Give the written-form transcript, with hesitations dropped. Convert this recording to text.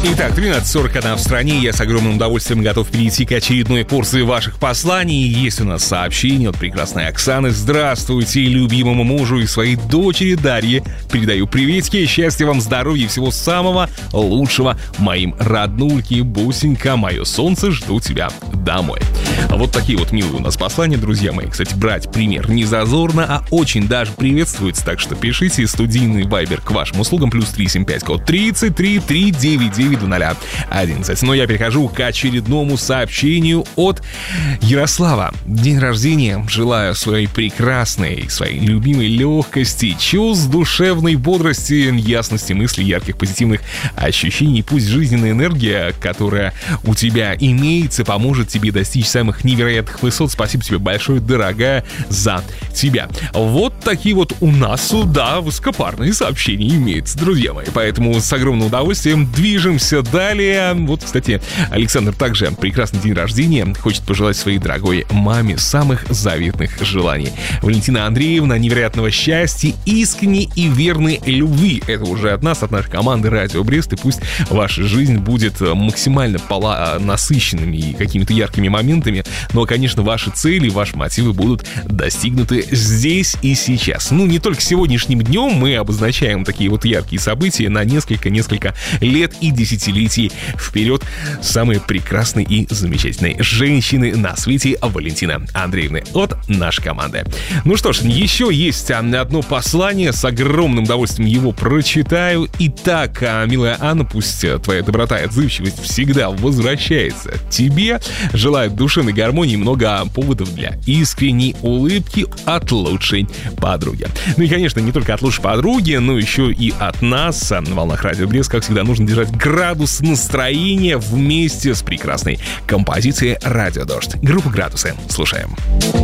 Итак, 13:41 в стране. Я с огромным удовольствием готов перейти к очередной порции ваших посланий. Есть у нас сообщение от прекрасной Оксаны. Здравствуйте, любимому мужу и своей дочери Дарье. Передаю приветики, счастья вам, здоровья и всего самого лучшего моим роднульке. Бусенька, мое солнце, жду тебя домой. Вот такие вот милые у нас послания, друзья мои. Кстати, брать пример не зазорно, а очень даже приветствуется. Так что пишите студийный вайбер к вашим услугам. +3 75 код 33 399 11. Но я перехожу к очередному сообщению от Ярослава. День рождения. Желаю своей прекрасной, своей любимой легкости, чувств, душевной бодрости, ясности мыслей, ярких позитивных ощущений. Пусть жизненная энергия, которая у тебя имеется, поможет тебе достичь самых невероятных высот. Спасибо тебе большое, дорогая, за тебя. Вот такие вот у нас, да, высокопарные сообщения имеются, друзья мои. Поэтому с огромным удовольствием движемся далее. Вот, кстати, Александр также прекрасный день рождения. Хочет пожелать своей дорогой маме самых заветных желаний. Валентина Андреевна, невероятного счастья, искренней и верной любви. Это уже от нас, от нашей команды Радио Брест. И пусть ваша жизнь будет максимально насыщенными и какими-то яркими моментами. Но, конечно, ваши цели, ваши мотивы будут достигнуты здесь и сейчас. Ну, не только сегодняшним днем мы обозначаем такие вот яркие события на несколько лет и десятилетий вперед самой прекрасной и замечательной женщины на свете Валентина Андреевны от нашей команды. Ну что ж, еще есть одно послание, с огромным удовольствием его прочитаю. Итак, милая Анна, пусть твоя доброта и отзывчивость всегда возвращается тебе. Желаю душевной гармонии, много поводов для искренней улыбки от лучшей подруги. Ну и, конечно, не только от лучшей подруги, но еще и от нас на волнах Радио Брест. Как всегда, нужно держать градус настроения вместе с прекрасной композицией «Радио Дождь». Группа «Градусы». Слушаем.